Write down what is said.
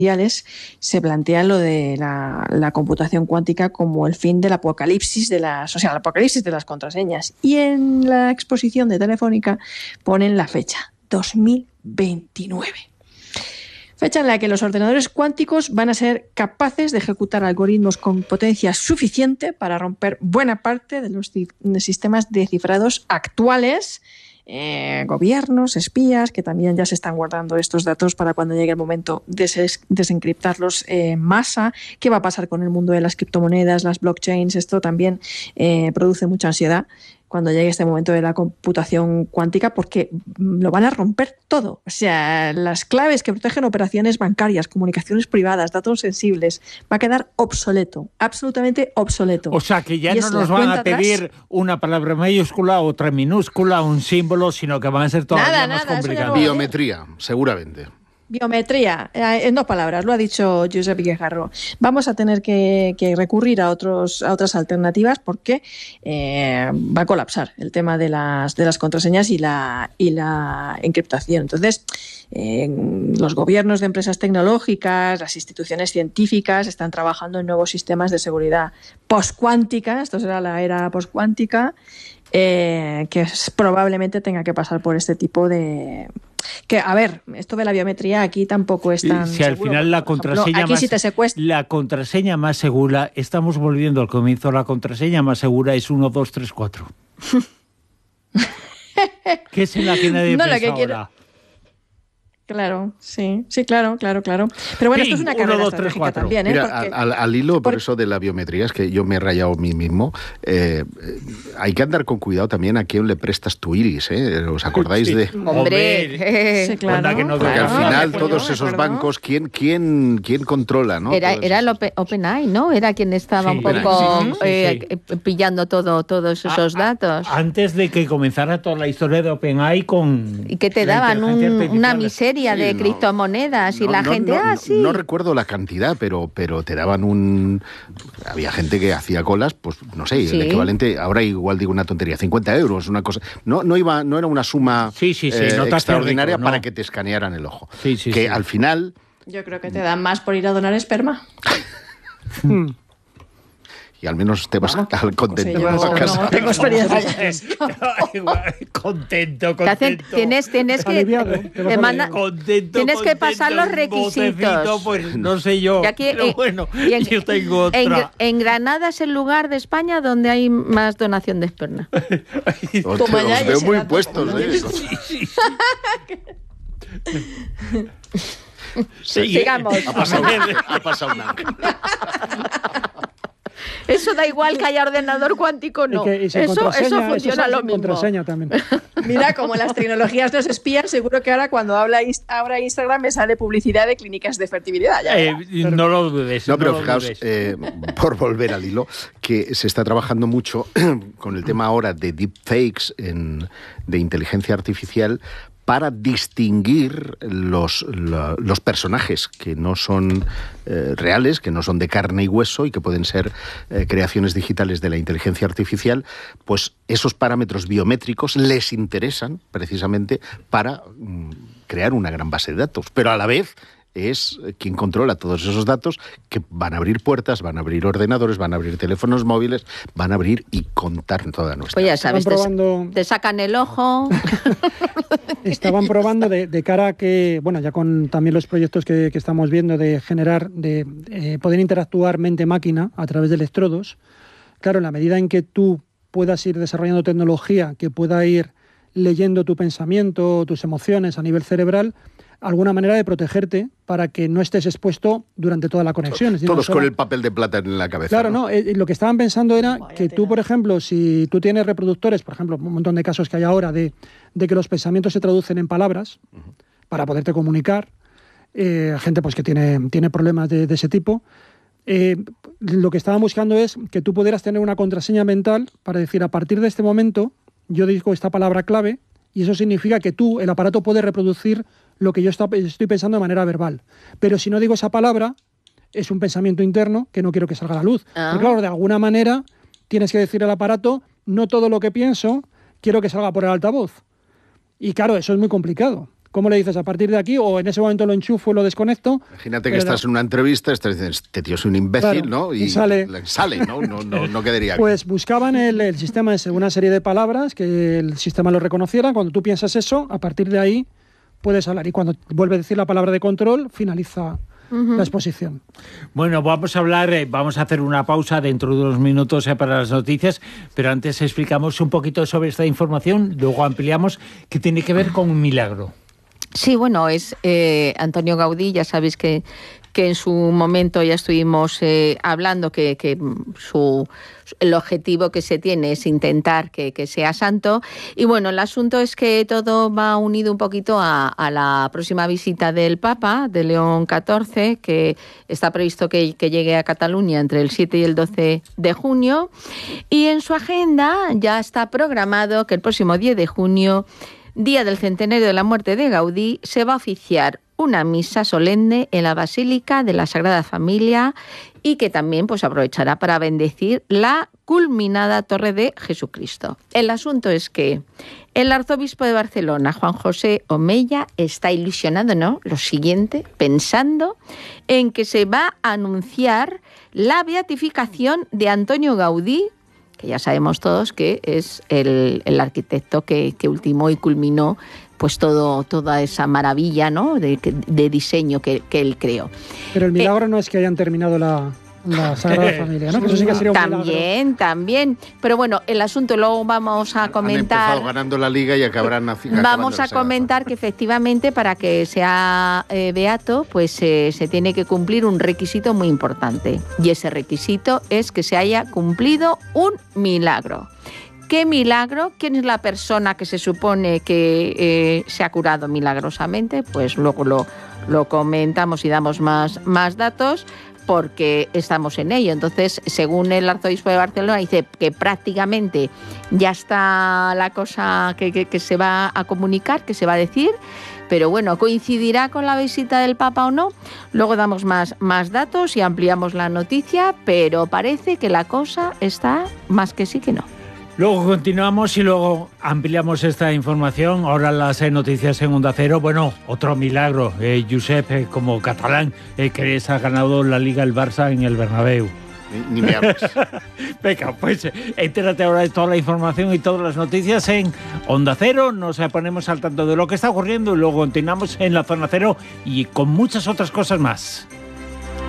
se plantea lo de la computación cuántica como el fin del apocalipsis el apocalipsis de las contraseñas. Y en la exposición de Telefónica ponen la fecha, 2029. Fecha en la que los ordenadores cuánticos van a ser capaces de ejecutar algoritmos con potencia suficiente para romper buena parte de los sistemas de cifrados actuales. Gobiernos, espías, que también ya se están guardando estos datos para cuando llegue el momento de desencriptarlos en masa. ¿Qué va a pasar con el mundo de las criptomonedas, las blockchains? Esto también produce mucha ansiedad cuando llegue este momento de la computación cuántica, porque lo van a romper todo. O sea, las claves que protegen operaciones bancarias, comunicaciones privadas, datos sensibles, va a quedar obsoleto, absolutamente obsoleto. O sea, que ya no nos van a pedir una palabra mayúscula, otra minúscula, un símbolo, sino que van a ser todavía más complicados. Biometría, seguramente. Biometría, en 2 palabras, lo ha dicho Josep Guijarro. Vamos a tener que recurrir a otras alternativas porque va a colapsar el tema de las contraseñas y la encriptación. Entonces, los gobiernos de empresas tecnológicas, las instituciones científicas están trabajando en nuevos sistemas de seguridad postcuántica. Esto será la era postcuántica, que probablemente tenga que pasar por este tipo de... Que, a ver, esto de la biometría aquí tampoco es tan si al seguro. final la contraseña, aquí la contraseña más segura, estamos volviendo al comienzo, la contraseña más segura es 1, 2, 3, 4. ¿Qué es en la que nadie piensa ahora? Claro, sí, claro. Pero bueno, esto es una carrera estratégica también, ¿eh? Mira, porque, al hilo, por eso de la biometría, es que yo me he rayado a mí mismo, hay que andar con cuidado también a quién le prestas tu iris, ¿eh? ¿Os acordáis de...? ¡Hombre! Sí, claro. Porque al final todos esos bancos, ¿quién controla, ¿no? Era el OpenAI, ¿no? Era quien estaba un poco pillando todos esos datos. Antes de que comenzara toda la historia de OpenAI con... Y que te daban una miseria de criptomonedas y la gente, No recuerdo la cantidad, pero te daban había gente que hacía colas, pues no sé, el equivalente, ahora igual digo una tontería, 50 euros, una cosa... No era una suma extraordinaria rico, para que te escanearan el ojo. Al final... Yo creo que te dan más por ir a donar esperma. Y al menos te vas contento a casa. No tengo experiencia. Contento. Tienes que tienes que pasar los requisitos. Pues no sé yo. Pero bueno, yo tengo otra. En Granada es el lugar de España donde hay más donación de esperma. Os veo muy puestos, ¿eh? Sigamos. Ha pasado una. Eso da igual que haya ordenador cuántico, no. Eso funciona lo mismo. Contraseña también. Mira, como las tecnologías nos espían, seguro que ahora cuando abra Instagram me sale publicidad de clínicas de fertilidad. No lo dudes. No, pero fijaos, por volver al hilo, que se está trabajando mucho con el tema ahora de deepfakes, de inteligencia artificial, para distinguir los personajes que no son reales, que no son de carne y hueso y que pueden ser creaciones digitales de la inteligencia artificial, pues esos parámetros biométricos les interesan precisamente para crear una gran base de datos, pero a la vez es quien controla todos esos datos que van a abrir puertas, van a abrir ordenadores, van a abrir teléfonos móviles, van a abrir y contar toda nuestra... Pues ya sabes, te sacan el ojo... Estaban probando de cara a que, bueno, ya con también los proyectos que estamos viendo de generar, de poder interactuar mente-máquina a través de electrodos. Claro, en la medida en que tú puedas ir desarrollando tecnología que pueda ir leyendo tu pensamiento, tus emociones a nivel cerebral, alguna manera de protegerte para que no estés expuesto durante toda la conexión. Todos con el papel de plata en la cabeza. Claro, no. Lo que estaban pensando era que tú, por ejemplo, si tú tienes reproductores, por ejemplo, un montón de casos que hay ahora de que los pensamientos se traducen en palabras para poderte comunicar, gente pues que tiene problemas de ese tipo, lo que estaban buscando es que tú pudieras tener una contraseña mental para decir, a partir de este momento, yo digo esta palabra clave, y eso significa que el aparato puede reproducir lo que yo estoy pensando de manera verbal. Pero si no digo esa palabra, es un pensamiento interno que no quiero que salga a la luz. Pero claro, de alguna manera tienes que decir al aparato, no todo lo que pienso quiero que salga por el altavoz. Y claro, eso es muy complicado. ¿cómo le dices a partir de aquí? O en ese momento lo enchufo y lo desconecto. Imagínate que estás en una entrevista, estás diciendo, este tío es un imbécil, claro, ¿no? y sale, ¿no? No quedaría bien. Pues buscaban el sistema ese, una serie de palabras que el sistema lo reconociera. Cuando tú piensas eso, a partir de ahí puedes hablar. Y cuando vuelve a decir la palabra de control, finaliza la exposición. Bueno, vamos a hacer una pausa dentro de unos minutos para las noticias, pero antes explicamos un poquito sobre esta información, luego ampliamos, que tiene que ver con un milagro. Sí, bueno, es Antonio Gaudí, ya sabéis que en su momento ya estuvimos hablando que el objetivo que se tiene es intentar que sea santo. Y bueno, el asunto es que todo va unido un poquito a la próxima visita del Papa, de León XIV, que está previsto que llegue a Cataluña entre el 7 y el 12 de junio. Y en su agenda ya está programado que el próximo 10 de junio, día del centenario de la muerte de Gaudí, se va a oficiar una misa solemne en la Basílica de la Sagrada Familia y que también pues aprovechará para bendecir la culminada Torre de Jesucristo. El asunto es que el arzobispo de Barcelona, Juan José Omella, está ilusionado, ¿no? Lo siguiente, pensando en que se va a anunciar la beatificación de Antonio Gaudí, que ya sabemos todos que es el arquitecto que ultimó y culminó pues toda esa maravilla, ¿no?, de diseño que él creó. Pero el milagro no es que hayan terminado la Sagrada Familia, ¿no? Que eso sí que sería un milagro. También. Pero bueno, el asunto luego vamos a comentar. Han empezado ganando la Liga y acabarán vamos a comentar que efectivamente para que sea beato, pues se tiene que cumplir un requisito muy importante. Y ese requisito es que se haya cumplido un milagro. ¿Qué milagro? ¿Quién es la persona que se supone que se ha curado milagrosamente? Pues luego lo comentamos y damos más datos, porque estamos en ello. Entonces, según el arzobispo de Barcelona, dice que prácticamente ya está la cosa que se va a comunicar, que se va a decir, pero bueno, ¿coincidirá con la visita del Papa o no? Luego damos más datos y ampliamos la noticia, pero parece que la cosa está más que sí que no. Luego continuamos y luego ampliamos esta información. Ahora las noticias en Onda Cero. Bueno, otro milagro. Josep, como catalán, que ha ganado la Liga el Barça en el Bernabéu. Ni me hables. Venga, pues entérate ahora de toda la información y todas las noticias en Onda Cero. Nos ponemos al tanto de lo que está ocurriendo y luego continuamos en la Zona Cero y con muchas otras cosas más.